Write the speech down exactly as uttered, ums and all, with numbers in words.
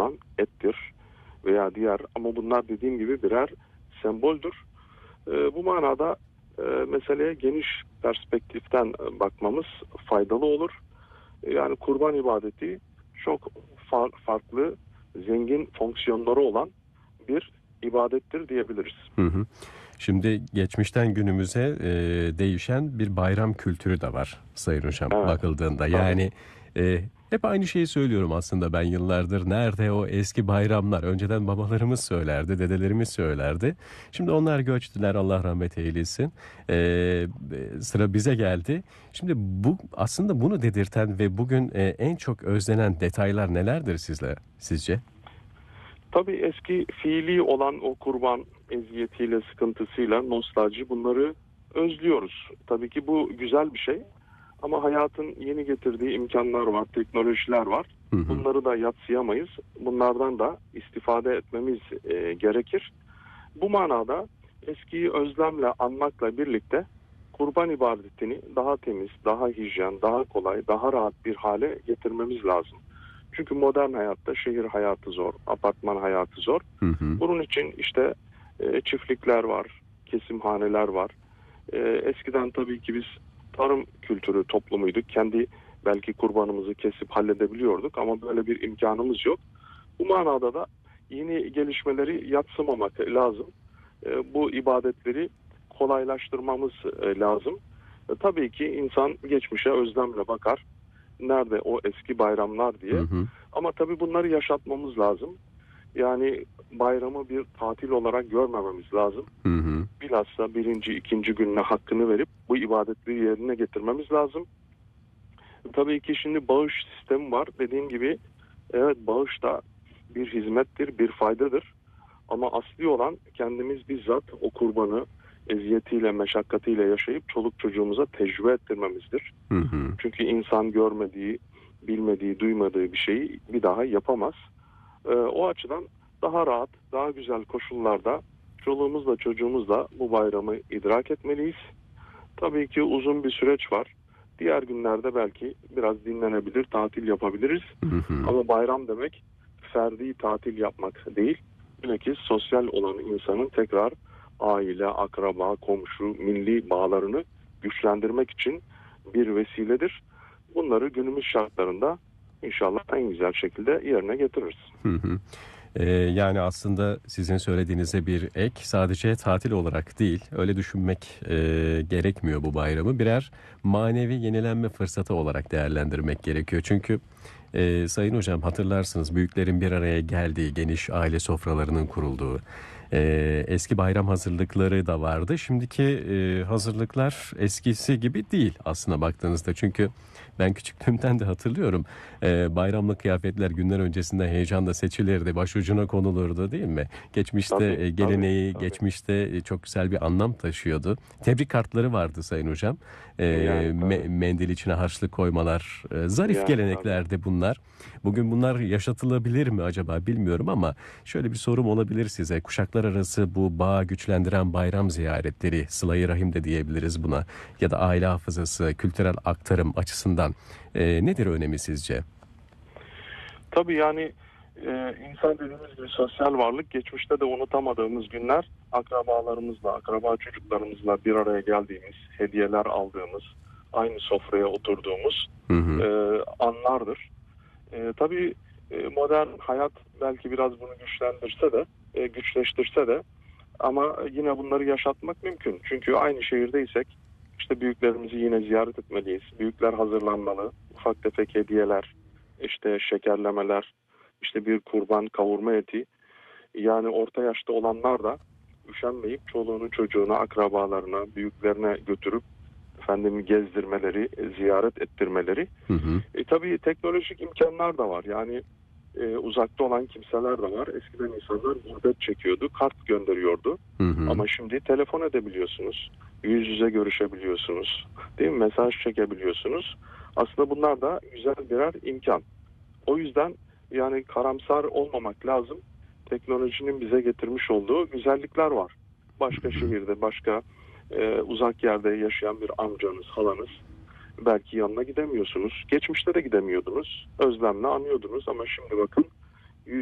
olan ettir veya diğer, ama bunlar dediğim gibi birer semboldür. E, bu manada e, meseleye geniş perspektiften bakmamız faydalı olur. Yani kurban ibadeti çok far, farklı, zengin fonksiyonları olan bir ibadettir diyebiliriz. Hı hı. Şimdi geçmişten günümüze e, değişen bir bayram kültürü de var Sayın Hocam, Evet, bakıldığında. tabii. Yani e, hep aynı şeyi söylüyorum aslında ben yıllardır. Nerede o eski bayramlar? Önceden babalarımız söylerdi, dedelerimiz söylerdi. Şimdi onlar göçtüler, Allah rahmet eylesin. E, sıra bize geldi. Şimdi bu aslında bunu dedirten ve bugün e, en çok özlenen detaylar nelerdir sizle, sizce? Tabii eski fiili olan o kurban eziyetiyle, sıkıntısıyla, nostalji, bunları özlüyoruz. Tabii ki bu güzel bir şey. Ama hayatın yeni getirdiği imkanlar var, teknolojiler var. Hı hı. Bunları da yadsıyamayız. Bunlardan da istifade etmemiz e, gerekir. Bu manada eskiyi özlemle anmakla birlikte kurban ibadetini daha temiz, daha hijyen, daha kolay, daha rahat bir hale getirmemiz lazım. Çünkü modern hayatta şehir hayatı zor, apartman hayatı zor. Hı hı. Bunun için işte e, çiftlikler var, kesimhaneler var. E, eskiden tabii ki biz tarım kültürü toplumuyduk. Kendi belki kurbanımızı kesip halledebiliyorduk ama böyle bir imkanımız yok. Bu manada da yeni gelişmeleri yadsımamak lazım. E, bu ibadetleri kolaylaştırmamız e, lazım. E, tabii ki insan geçmişe özlemle bakar. Nerede o eski bayramlar diye. Hı hı. Ama tabii bunları yaşatmamız lazım. Yani bayramı bir tatil olarak görmememiz lazım. Hı hı. Bilhassa birinci, ikinci gününe hakkını verip bu ibadetleri yerine getirmemiz lazım. Tabii ki şimdi bağış sistemi var. Dediğim gibi evet, bağış da bir hizmettir, bir faydadır. Ama asli olan kendimiz bizzat o kurbanı eziyetiyle, meşakkatiyle yaşayıp çoluk çocuğumuza tecrübe ettirmemizdir. Hı hı. Çünkü insan görmediği, bilmediği, duymadığı bir şeyi bir daha yapamaz. Ee, o açıdan daha rahat, daha güzel koşullarda çoluğumuzla çocuğumuzla bu bayramı idrak etmeliyiz. Tabii ki uzun bir süreç var. Diğer günlerde belki biraz dinlenebilir, tatil yapabiliriz. Hı hı. Ama bayram demek ferdi tatil yapmak değil. Bilakis sosyal olan insanın tekrar aile, akraba, komşu, milli bağlarını güçlendirmek için bir vesiledir. Bunları günümüz şartlarında inşallah en güzel şekilde yerine getiririz. Hı hı. Ee, yani aslında sizin söylediğinize bir ek, sadece tatil olarak değil, öyle düşünmek e, gerekmiyor bu bayramı. Birer manevi yenilenme fırsatı olarak değerlendirmek gerekiyor. Çünkü e, Sayın Hocam, hatırlarsınız, büyüklerin bir araya geldiği, geniş aile sofralarının kurulduğu, e, eski bayram hazırlıkları da vardı. Şimdiki e, hazırlıklar eskisi gibi değil aslında baktığınızda. Çünkü ben küçüklüğümden de hatırlıyorum. Ee, bayramlık kıyafetler günler öncesinde heyecanla seçilirdi. Başucuna konulurdu, değil mi? Geçmişte Tabii, e, geleneği, tabii, tabii. geçmişte e, çok güzel bir anlam taşıyordu. Tebrik kartları vardı Sayın Hocam. Ee, Yani, me- tabii. mendil içine harçlık koymalar. e, zarif Yani, geleneklerdi bunlar. Bugün bunlar yaşatılabilir mi acaba bilmiyorum ama şöyle bir sorum olabilir size. Kuşaklar arası bu bağı güçlendiren bayram ziyaretleri, sıla-i rahim de diyebiliriz buna, ya da aile hafızası, kültürel aktarım açısından e, nedir önemi sizce? Tabii yani e, insan dediğimiz gibi sosyal varlık. Geçmişte de unutamadığımız günler, akrabalarımızla, akraba çocuklarımızla bir araya geldiğimiz, hediyeler aldığımız, aynı sofraya oturduğumuz Hı hı. e, anlardır. E, tabii e, modern hayat belki biraz bunu güçlendirse de, e, güçleştirse de, ama yine bunları yaşatmak mümkün. Çünkü aynı şehirdeysek işte büyüklerimizi yine ziyaret etmeliyiz. Büyükler hazırlanmalı, ufak tefek hediyeler, işte şekerlemeler, işte bir kurban kavurma eti. Yani orta yaşta olanlar da üşenmeyip çoluğunu, çocuğunu, akrabalarına, büyüklerine götürüp efendim gezdirmeleri, ziyaret ettirmeleri. Hı hı. E, tabii teknolojik imkanlar da var. Yani e, uzakta olan kimseler de var. Eskiden insanlar gurbet çekiyordu, kart gönderiyordu. Hı hı. Ama şimdi telefon edebiliyorsunuz, yüz yüze görüşebiliyorsunuz, değil mi? Mesaj çekebiliyorsunuz. Aslında bunlar da güzel birer imkan. O yüzden yani karamsar olmamak lazım. Teknolojinin bize getirmiş olduğu güzellikler var. Başka şehirde, başka e, uzak yerde yaşayan bir amcanız, halanız, belki yanına gidemiyorsunuz. Geçmişte de gidemiyordunuz. Özlemle anıyordunuz ama şimdi bakın